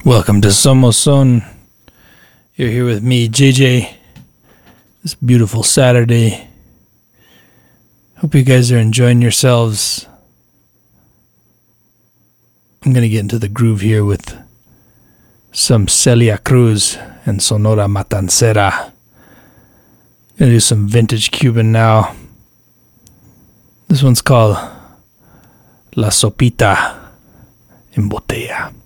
Welcome to Somos Son. You're here with me, JJ, this beautiful Saturday. Hope you guys are enjoying yourselves. I'm going to get into the groove here with some Celia Cruz and Sonora Matancera. Going to do some vintage Cuban now. This one's called La Sopita en Botella.